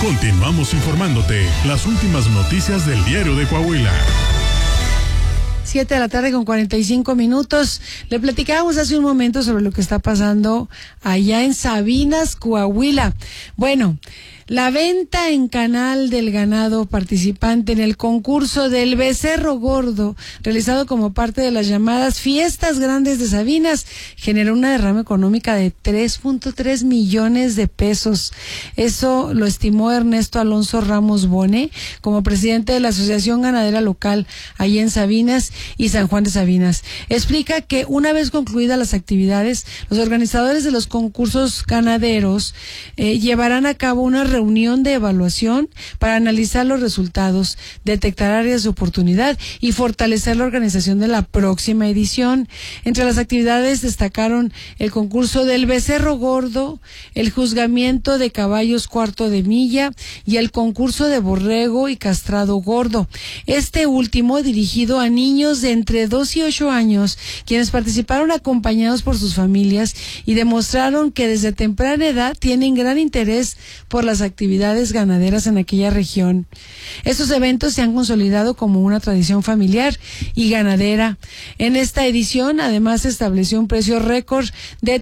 Continuamos informándote las últimas noticias del Diario de Coahuila. 7:45 a.m. Le platicábamos hace un momento sobre lo que está pasando allá en Sabinas, Coahuila. Bueno, la venta en canal del ganado participante en el concurso del Becerro Gordo, realizado como parte de las llamadas Fiestas Grandes de Sabinas, generó una derrama económica de 3.3 millones de pesos. Eso lo estimó Ernesto Alonso Ramos Bone, como presidente de la Asociación Ganadera Local allí en Sabinas y San Juan de Sabinas. Explica que una vez concluidas las actividades, los organizadores de los concursos ganaderos llevarán a cabo una reunión de evaluación para analizar los resultados, detectar áreas de oportunidad y fortalecer la organización de la próxima edición. Entre las actividades destacaron el concurso del Becerro Gordo, el juzgamiento de caballos cuarto de milla y el concurso de borrego y castrado gordo. Este último dirigido a niños de entre 2 y 8 años, quienes participaron acompañados por sus familias y demostraron que desde temprana edad tienen gran interés por las actividades ganaderas en aquella región. Estos eventos se han consolidado como una tradición familiar y ganadera. En esta edición, además, se estableció un precio récord de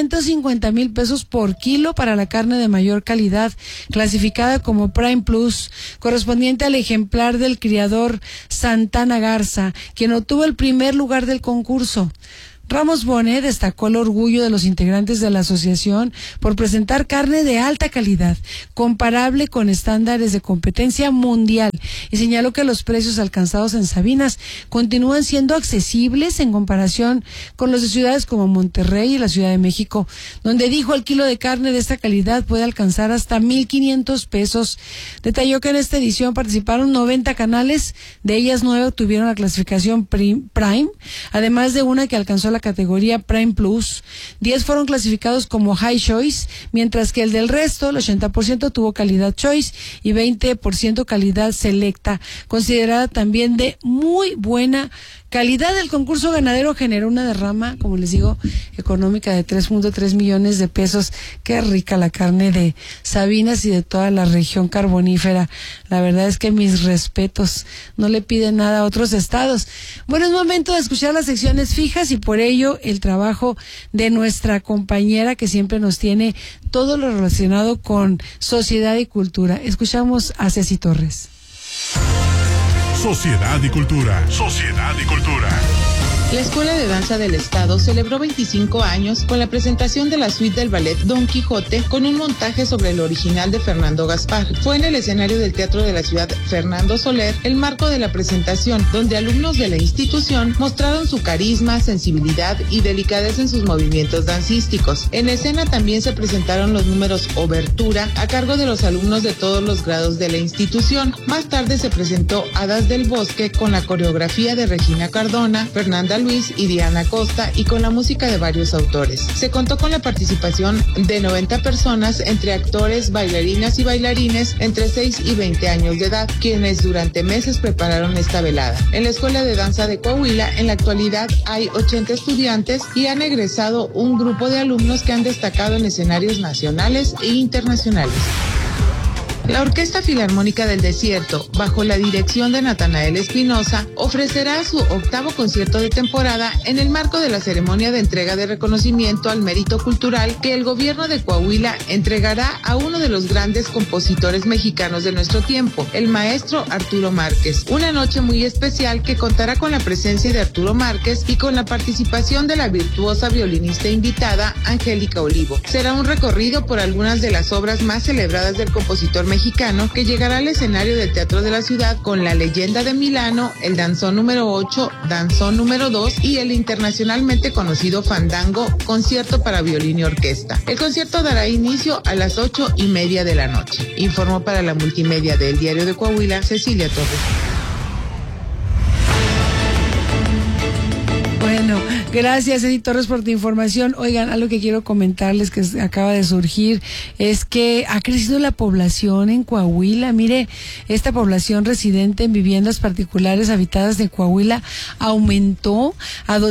350,000 pesos por kilo para la carne de mayor calidad, clasificada como Prime Plus, correspondiente al ejemplar del criador Santana Garza, quien obtuvo el primer lugar del concurso. Ramos Bone destacó el orgullo de los integrantes de la asociación por presentar carne de alta calidad, comparable con estándares de competencia mundial, y señaló que los precios alcanzados en Sabinas continúan siendo accesibles en comparación con los de ciudades como Monterrey y la Ciudad de México, donde dijo el kilo de carne de esta calidad puede alcanzar hasta 1,500 pesos. Detalló que en esta edición participaron 90 canales, de ellas 9 obtuvieron la clasificación Prime, además de una que alcanzó la categoría Prime Plus. 10 fueron clasificados como High Choice, mientras que el del resto, el 80%, tuvo calidad Choice y 20% calidad Selecta, considerada también de muy buena calidad. El concurso ganadero generó una derrama, como les digo, económica de 3.3 millones de pesos. Qué rica la carne de Sabinas y de toda la región carbonífera. La verdad es que mis respetos, no le piden nada a otros estados. Bueno, es momento de escuchar las secciones fijas y por ello el trabajo de nuestra compañera que siempre nos tiene todo lo relacionado con sociedad y cultura. Escuchamos a Ceci Torres. Sociedad y cultura. Sociedad y cultura. La Escuela de Danza del Estado celebró 25 años con la presentación de la suite del ballet Don Quijote con un montaje sobre el original de Fernando Gaspar. Fue en el escenario del Teatro de la Ciudad Fernando Soler el marco de la presentación, donde alumnos de la institución mostraron su carisma, sensibilidad y delicadeza en sus movimientos dancísticos. En escena también se presentaron los números Obertura a cargo de los alumnos de todos los grados de la institución. Más tarde se presentó Hadas del Bosque con la coreografía de Regina Cardona, Fernanda Luis y Diana Costa y con la música de varios autores. Se contó con la participación de 90 personas, entre actores, bailarinas y bailarines entre 6 y 20 años de edad, quienes durante meses prepararon esta velada. En la Escuela de Danza de Coahuila, en la actualidad hay 80 estudiantes y han egresado un grupo de alumnos que han destacado en escenarios nacionales e internacionales. La Orquesta Filarmónica del Desierto, bajo la dirección de Natanael Espinosa, ofrecerá su 8º concierto de temporada en el marco de la ceremonia de entrega de reconocimiento al mérito cultural que el gobierno de Coahuila entregará a uno de los grandes compositores mexicanos de nuestro tiempo, el maestro Arturo Márquez. Una noche muy especial que contará con la presencia de Arturo Márquez y con la participación de la virtuosa violinista invitada Angélica Olivo. Será un recorrido por algunas de las obras más celebradas del compositor mexicano, que llegará al escenario del Teatro de la Ciudad con La Leyenda de Milano, el Danzón número 8, Danzón número 2 y el internacionalmente conocido Fandango, concierto para violín y orquesta. El concierto dará inicio a las 8:30 de la noche. Informó para la multimedia del Diario de Coahuila, Cecilia Torres. Bueno, Gracias, Edith Torres, por tu información. Oigan, algo que quiero comentarles que acaba de surgir es que ha crecido la población en Coahuila. Mire, esta población residente en viviendas particulares habitadas de Coahuila aumentó en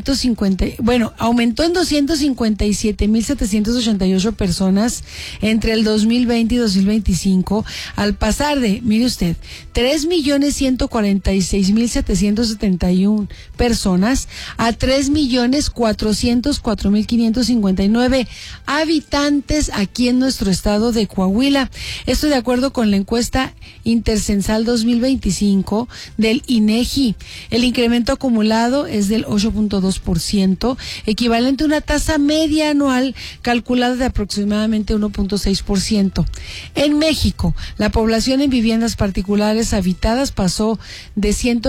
257,788 personas entre el 2020 y 2025, al pasar de, mire usted, 3,146,771 personas a 3,404,559 habitantes aquí en nuestro estado de Coahuila. Esto de acuerdo con la encuesta intercensal 2025 del INEGI. El incremento acumulado es del 8.2%, equivalente a una tasa media anual calculada de aproximadamente 1.6%. En México, la población en viviendas particulares habitadas pasó de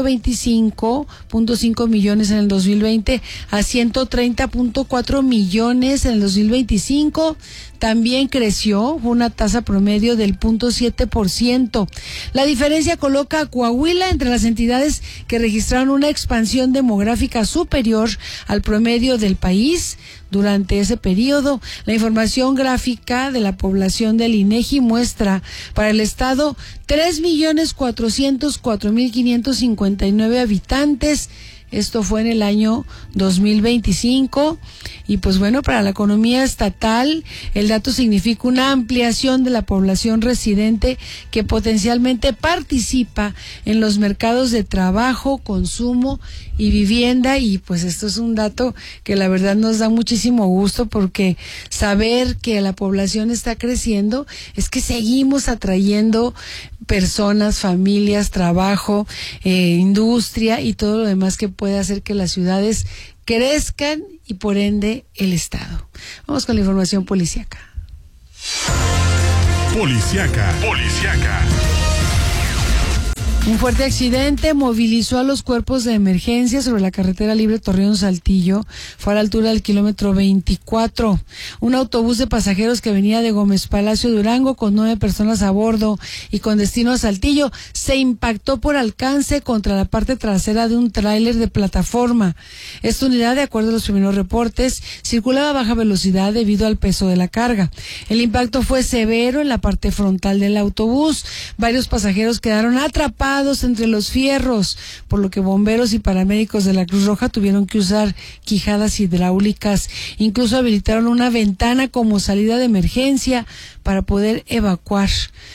125.5 millones en el 2020 a 130.4 millones en el 2025. También creció una tasa promedio del 0.7%. La diferencia coloca a Coahuila entre las entidades que registraron una expansión demográfica superior al promedio del país durante ese periodo. La información gráfica de la población del INEGI muestra para el estado 3,404,559 habitantes. Esto fue en el año 2025 y pues bueno, para la economía estatal el dato significa una ampliación de la población residente que potencialmente participa en los mercados de trabajo, consumo y vivienda, y pues esto es un dato que la verdad nos da muchísimo gusto, porque saber que la población está creciendo es que seguimos atrayendo personas, familias, trabajo, industria y todo lo demás que puede hacer que las ciudades crezcan y por ende el estado. Vamos con la información policíaca. Policíaca. Un fuerte accidente movilizó a los cuerpos de emergencia sobre la carretera libre Torreón-Saltillo. Fue a la altura del kilómetro 24. Un autobús de pasajeros que venía de Gómez Palacio, Durango, con 9 personas a bordo y con destino a Saltillo, se impactó por alcance contra la parte trasera de un tráiler de plataforma. Esta unidad, de acuerdo a los primeros reportes, circulaba a baja velocidad debido al peso de la carga. El impacto fue severo en la parte frontal del autobús. Varios pasajeros quedaron atrapados entre los fierros, por lo que bomberos y paramédicos de la Cruz Roja tuvieron que usar quijadas hidráulicas. Incluso habilitaron una ventana como salida de emergencia para poder evacuar.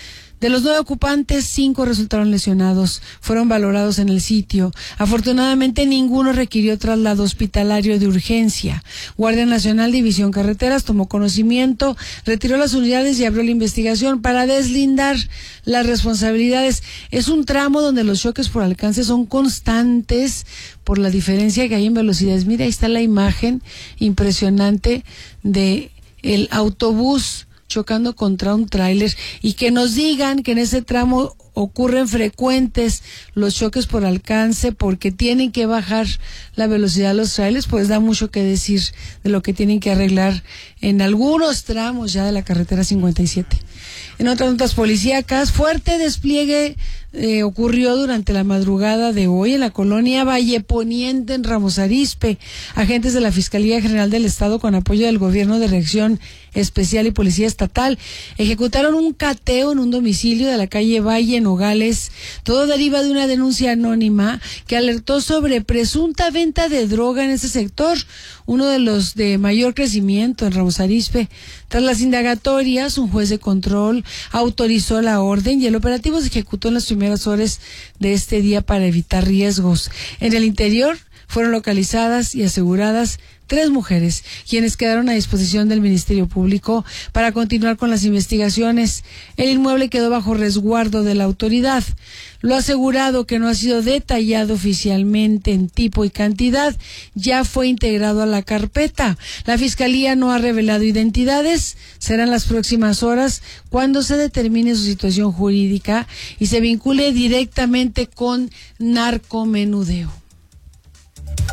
De los 9 ocupantes, 5 resultaron lesionados, fueron valorados en el sitio. Afortunadamente, ninguno requirió traslado hospitalario de urgencia. Guardia Nacional División Carreteras tomó conocimiento, retiró las unidades y abrió la investigación para deslindar las responsabilidades. Es un tramo donde los choques por alcance son constantes por la diferencia que hay en velocidades. Mira, ahí está la imagen impresionante de el autobús chocando contra un tráiler, y que nos digan que en ese tramo ocurren frecuentes los choques por alcance porque tienen que bajar la velocidad de los tráilers, pues da mucho que decir de lo que tienen que arreglar en algunos tramos ya de la carretera 57. En otras notas policíacas, fuerte despliegue ocurrió durante la madrugada de hoy en la colonia Valle Poniente, en Ramos Arizpe. Agentes de la Fiscalía General del Estado, con apoyo del Gobierno de Reacción Especial y Policía Estatal, ejecutaron un cateo en un domicilio de la calle Valle, en Nogales. Todo deriva de una denuncia anónima que alertó sobre presunta venta de droga en ese sector, uno de los de mayor crecimiento en Ramos Arizpe. Tras las indagatorias, un juez de control autorizó la orden y el operativo se ejecutó en las primeras horas de este día para evitar riesgos. En el interior fueron localizadas y aseguradas 3 mujeres, quienes quedaron a disposición del Ministerio Público para continuar con las investigaciones. El inmueble quedó bajo resguardo de la autoridad. Lo asegurado, que no ha sido detallado oficialmente en tipo y cantidad, ya fue integrado a la carpeta. La Fiscalía no ha revelado identidades. Serán las próximas horas cuando se determine su situación jurídica y se vincule directamente con narcomenudeo.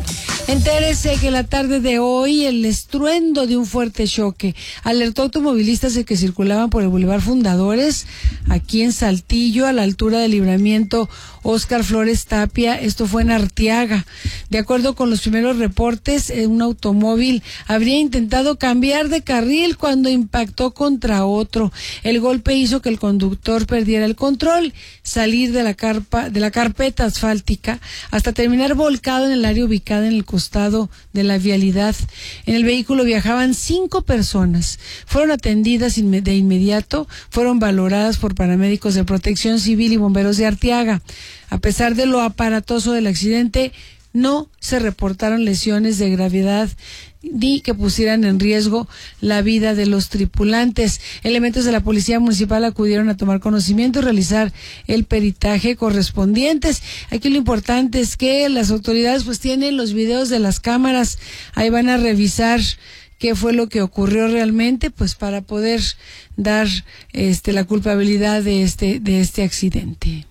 Entérese que la tarde de hoy el estruendo de un fuerte choque alertó a automovilistas de que circulaban por el Boulevard Fundadores, aquí en Saltillo, a la altura del Libramiento Óscar Flores Tapia. Esto fue en Arteaga. De acuerdo con los primeros reportes, un automóvil habría intentado cambiar de carril cuando impactó contra otro. El golpe hizo que el conductor perdiera el control, salir de la carpeta asfáltica hasta terminar volcado en el área ubicada en el costado de la vialidad. En el vehículo viajaban 5 personas. Fueron atendidas de inmediato, fueron valoradas por paramédicos de Protección Civil y bomberos de Arteaga. A pesar de lo aparatoso del accidente, no se reportaron lesiones de gravedad ni que pusieran en riesgo la vida de los tripulantes. Elementos de la Policía Municipal acudieron a tomar conocimiento y realizar el peritaje correspondientes. Aquí lo importante es que las autoridades pues tienen los videos de las cámaras, ahí van a revisar qué fue lo que ocurrió realmente, pues para poder dar la culpabilidad de este accidente.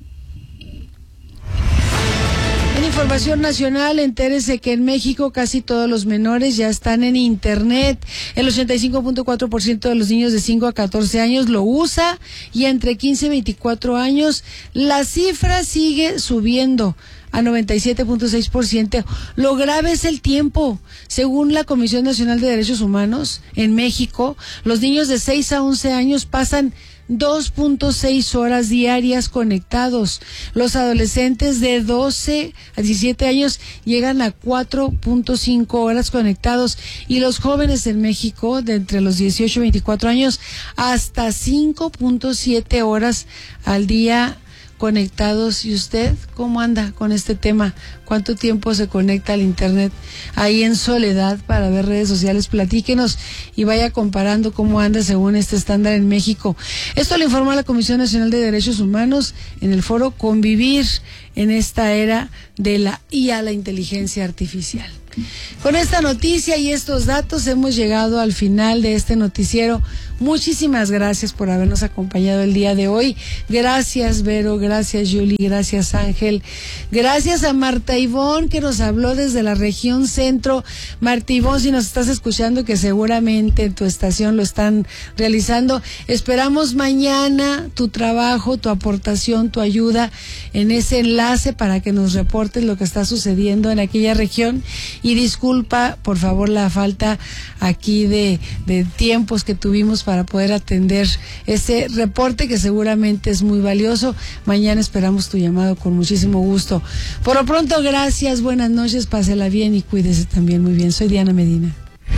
En información nacional, entérese que en México casi todos los menores ya están en Internet. El 85.4% de los niños de 5 a 14 años lo usa y entre 15 y 24 años la cifra sigue subiendo a 97.6%. Lo grave es el tiempo. Según la Comisión Nacional de Derechos Humanos, en México, los niños de 6 a 11 años pasan 2.6 horas diarias conectados. Los adolescentes de 12 a 17 años llegan a 4.5 horas conectados y los jóvenes en México de entre los 18 y 24 años hasta 5.7 horas al día conectados. ¿Y usted cómo anda con este tema? ¿Cuánto tiempo se conecta al Internet ahí en soledad para ver redes sociales? Platíquenos y vaya comparando cómo anda según este estándar en México. Esto lo informó la Comisión Nacional de Derechos Humanos en el foro Convivir en esta era de la IA, la inteligencia artificial. Con esta noticia y estos datos hemos llegado al final de este noticiero. Muchísimas gracias por habernos acompañado el día de hoy. Gracias, Vero, gracias, Julie, gracias, Ángel. Gracias a Marta Ivón, que nos habló desde la región centro. Marta Ivón, si nos estás escuchando, que seguramente en tu estación lo están realizando, esperamos mañana tu trabajo, tu aportación, tu ayuda en ese enlace para que nos reportes lo que está sucediendo en aquella región. Y disculpa, por favor, la falta aquí de tiempos que tuvimos para poder atender ese reporte que seguramente es muy valioso. Mañana esperamos tu llamado con muchísimo gusto. Por lo pronto, gracias, buenas noches, pásela bien y cuídese también muy bien. Soy Diana Medina.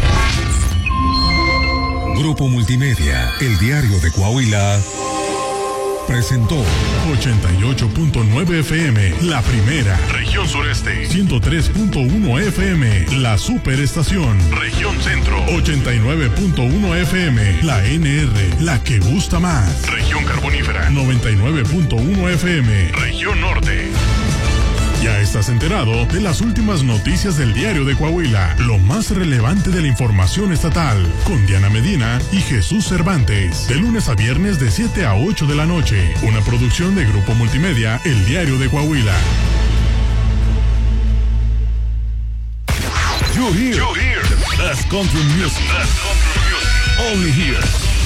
Grupo Multimedia, el diario de Coahuila, presentó 88.9 FM, la primera. Región Sureste. 103.1 FM, la superestación. Región Centro. 89.1 FM, la NR, la que gusta más. Región Carbonífera. 99.1 FM, Región Norte. Ya estás enterado de las últimas noticias del diario de Coahuila, lo más relevante de la información estatal, con Diana Medina y Jesús Cervantes, de lunes a viernes de 7 a 8 de la noche, una producción de Grupo Multimedia, el diario de Coahuila. You hear the best country music. Only here.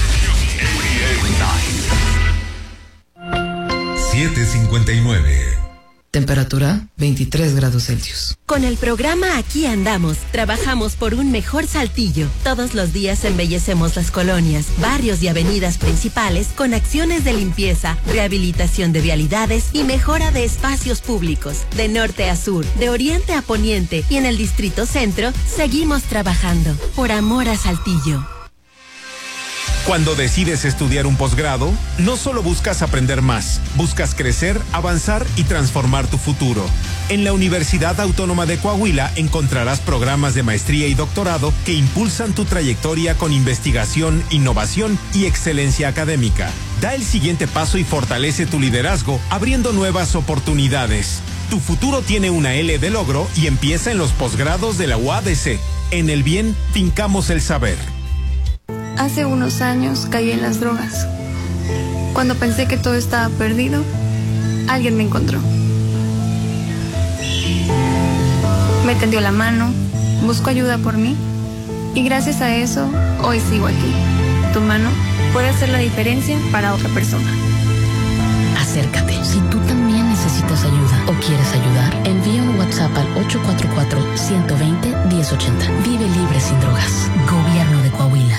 7:59. Temperatura 23 grados Celsius. Con el programa Aquí Andamos, trabajamos por un mejor Saltillo. Todos los días embellecemos las colonias, barrios y avenidas principales con acciones de limpieza, rehabilitación de vialidades y mejora de espacios públicos. De norte a sur, de oriente a poniente y en el Distrito Centro, seguimos trabajando por amor a Saltillo. Cuando decides estudiar un posgrado, no solo buscas aprender más, buscas crecer, avanzar y transformar tu futuro. En la Universidad Autónoma de Coahuila encontrarás programas de maestría y doctorado que impulsan tu trayectoria con investigación, innovación y excelencia académica. Da el siguiente paso y fortalece tu liderazgo, abriendo nuevas oportunidades. Tu futuro tiene una L de logro y empieza en los posgrados de la UADC. En el bien, fincamos el saber. Hace unos años caí en las drogas. Cuando pensé que todo estaba perdido, alguien me encontró. Me me tendió la mano, buscó ayuda por mí y gracias a eso hoy sigo aquí. Tu mano puede hacer la diferencia para otra persona. Acércate. Si tú también necesitas ayuda o quieres ayudar, envía un WhatsApp al 844-120-1080. Vive libre sin drogas. Gobierno de Coahuila.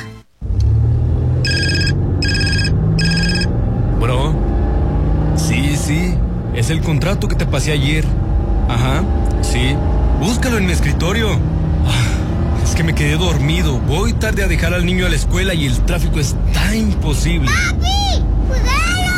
Bro, sí, es el contrato que te pasé ayer. Ajá, sí, búscalo en mi escritorio. Es que me quedé dormido, voy tarde a dejar al niño a la escuela y el tráfico está imposible. ¡Papi! ¡Cuidado!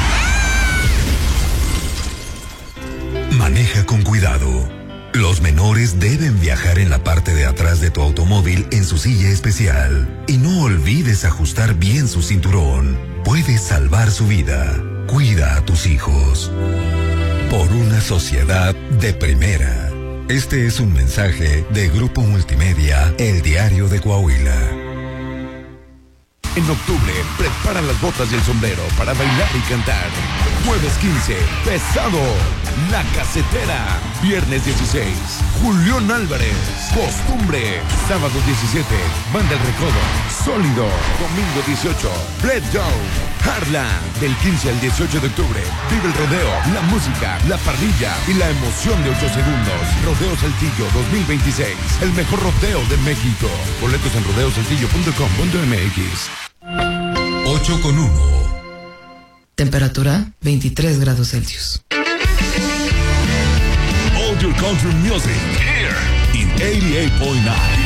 Maneja con cuidado. Los menores deben viajar en la parte de atrás de tu automóvil en su silla especial. Y no olvides ajustar bien su cinturón. Puedes salvar su vida. Cuida a tus hijos. Por una sociedad de primera. Este es un mensaje de Grupo Multimedia, El Diario de Coahuila. En octubre, prepara las botas y el sombrero para bailar y cantar. Jueves 15, Pesado, La Casetera. Viernes 16, Julián Álvarez, Costumbre. Sábado 17, Banda El Recodo, Sólido. Domingo 18, Bled Down, Harlan. Del 15 al 18 de octubre, vive el rodeo, la música, la parrilla y la emoción de 8 segundos. Rodeo Saltillo 2026, el mejor rodeo de México. Boletos en rodeosaltillo.com.mx. 8:1. Temperatura 23 grados Celsius. All your country music here in 88.9.